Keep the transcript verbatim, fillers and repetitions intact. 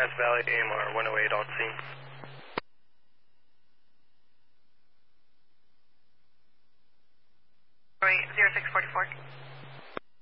Death Valley, A M R one oh eight on scene. Wait, zero six forty-four.